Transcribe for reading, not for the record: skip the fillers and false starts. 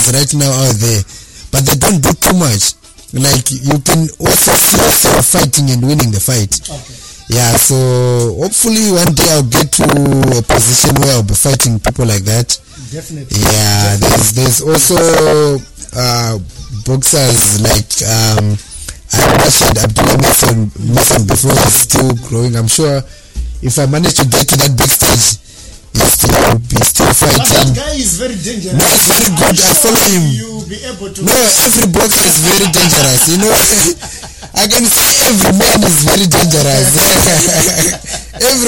boxers right now out there, but they don't do too much. Like, you can also see yourself fighting and winning the fight. Okay. Yeah, so hopefully one day I'll get to a position where I'll be fighting people like that. Definitely. Yeah, there's also boxers like Rashid Abdullah Mason before he's still growing. I'm sure if I manage to get to that big stage, he'll be still fighting. But that guy is very dangerous. No, he's very good. I follow him. You'll be able to. No, every boxer is very dangerous. You know, I can say every man is very dangerous. Every